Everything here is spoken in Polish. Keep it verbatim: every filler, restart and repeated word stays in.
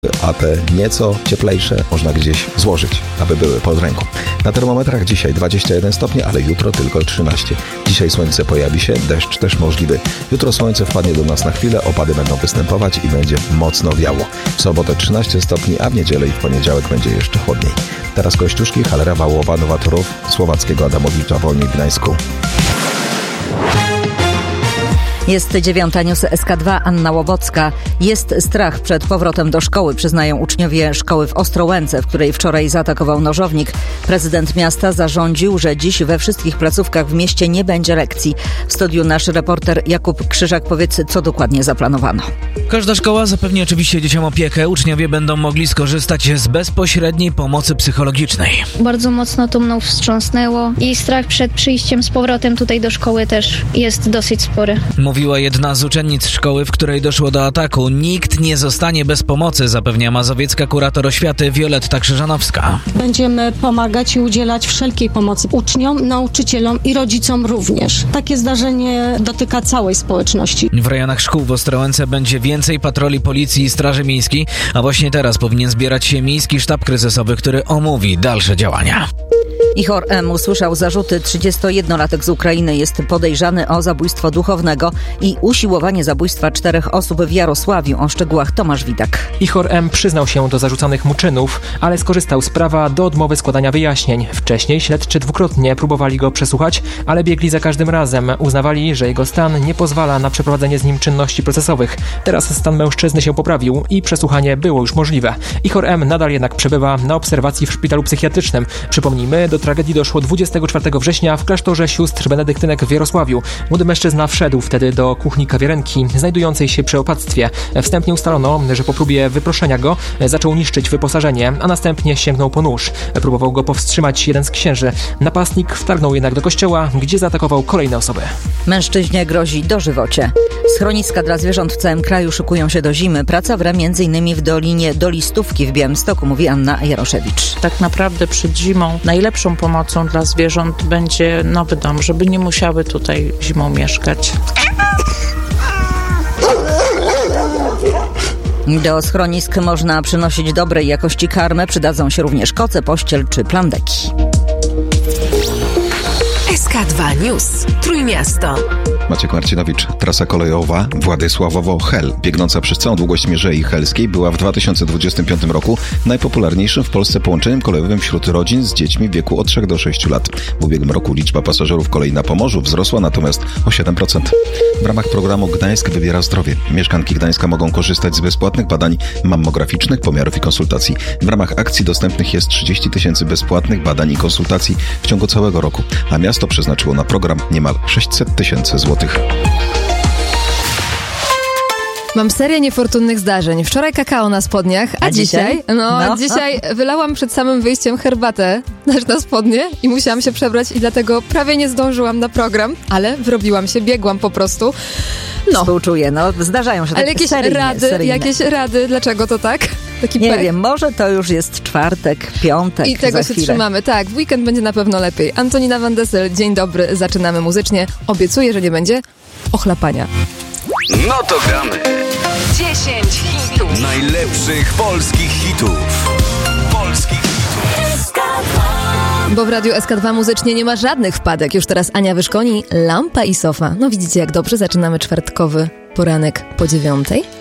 a te nieco cieplejsze można gdzieś złożyć, aby były pod ręką. Na termometrach dzisiaj dwadzieścia jeden stopni, ale jutro tylko trzynaście. Dzisiaj słońce pojawi się, deszcz też możliwy. Jutro słońce wpadnie do nas na chwilę, opady będą występować i będzie mocno wiało. W sobotę trzynaście stopni, a w niedzielę i w poniedziałek będzie jeszcze chłodniej. Teraz Kościuszki, Halera, Wałowa, Nowatorów, Słowackiego, Adamowicza, Wolni w Gdańsku. Jest dziewiąta, news S K dwa, Anna Łowocka. Jest strach przed powrotem do szkoły, przyznają uczniowie szkoły w Ostrołęce, w której wczoraj zaatakował nożownik. Prezydent miasta zarządził, że dziś we wszystkich placówkach w mieście nie będzie lekcji. W studiu nasz reporter Jakub Krzyżak. Powiedz, co dokładnie zaplanowano. Każda szkoła zapewni oczywiście dzieciom opiekę. Uczniowie będą mogli skorzystać z bezpośredniej pomocy psychologicznej. Bardzo mocno to mną wstrząsnęło i strach przed przyjściem z powrotem tutaj do szkoły też jest dosyć spory. Mówiła jedna z uczennic szkoły, w której doszło do ataku. Nikt nie zostanie bez pomocy, zapewnia mazowiecka kurator oświaty Wioletta Krzyżanowska. Będziemy pomagać i udzielać wszelkiej pomocy uczniom, nauczycielom i rodzicom również. Takie zdarzenie dotyka całej społeczności. W rejonach szkół w Ostrołęce będzie więcej patroli policji i straży miejskiej, a właśnie teraz powinien zbierać się miejski sztab kryzysowy, który omówi dalsze działania. Ihor M. usłyszał zarzuty. trzydziestojednolatek z Ukrainy jest podejrzany o zabójstwo duchownego i usiłowanie zabójstwa czterech osób w Jarosławiu. O szczegółach Tomasz Widak. Ihor M. przyznał się do zarzucanych mu czynów, ale skorzystał z prawa do odmowy składania wyjaśnień. Wcześniej śledczy dwukrotnie próbowali go przesłuchać, ale biegli za każdym razem. Uznawali, że jego stan nie pozwala na przeprowadzenie z nim czynności procesowych. Teraz stan mężczyzny się poprawił i przesłuchanie było już możliwe. Ihor M. nadal jednak przebywa na obserwacji w szpitalu psychiatrycznym. Przypomnijmy, do tragedii doszło dwudziestego czwartego września w klasztorze sióstr benedyktynek w Jarosławiu. Młody mężczyzna wszedł wtedy do kuchni kawiarenki znajdującej się przy opactwie. Wstępnie ustalono, że po próbie wyproszenia go zaczął niszczyć wyposażenie, a następnie sięgnął po nóż. Próbował go powstrzymać jeden z księży. Napastnik wtargnął jednak do kościoła, gdzie zaatakował kolejne osoby. Mężczyźnie grozi dożywocie. Schroniska dla zwierząt w całym kraju szykują się do zimy. Praca wra między innymi w Dolinie Dolistówki w Białymstoku, mówi Anna Jaroszewicz. Tak naprawdę przed zimą najlepszą pomocą dla zwierząt będzie nowy dom, żeby nie musiały tutaj zimą mieszkać. Do schronisk można przynosić dobrej jakości karmę. Przydadzą się również koce, pościel czy plandeki. S K dwa News. Trójmiasto. Maciek Marcinowicz. Trasa kolejowa Władysławowo-Hel, biegnąca przez całą długość Mierzei Helskiej, była w dwa tysiące dwudziestym piątym roku najpopularniejszym w Polsce połączeniem kolejowym wśród rodzin z dziećmi w wieku od trzech do sześciu lat. W ubiegłym roku liczba pasażerów kolei na Pomorzu wzrosła natomiast o siedem procent. W ramach programu Gdańsk wybiera zdrowie mieszkanki Gdańska mogą korzystać z bezpłatnych badań mammograficznych, pomiarów i konsultacji. W ramach akcji dostępnych jest trzydzieści tysięcy bezpłatnych badań i konsultacji w ciągu całego roku, a miasto przeznaczyło na program niemal sześćset tysięcy złotych. Mam serię niefortunnych zdarzeń. Wczoraj kakao na spodniach, a, a dzisiaj? dzisiaj? No, no, dzisiaj wylałam przed samym wyjściem herbatę na spodnie i musiałam się przebrać i dlatego prawie nie zdążyłam na program, ale wyrobiłam się, biegłam po prostu. No. Współczuję, no zdarzają się ale takie jakieś seryjne, rady, seryjne. jakieś rady, dlaczego to tak? Taki nie pech. wiem, może to już jest czwartek, piątek. I tego za się chwilę. trzymamy, tak. W weekend będzie na pewno lepiej. Antonina Van Dessel, dzień dobry, zaczynamy muzycznie. Obiecuję, że nie będzie ochlapania. No to gramy. dziesięć hitów. Najlepszych polskich hitów. Polskich hitów. Bo w Radiu S K dwa muzycznie nie ma żadnych wpadek. Już teraz Ania Wyszkoni, Lampa i Sofa. No widzicie, jak dobrze zaczynamy czwartkowy poranek po dziewiątej.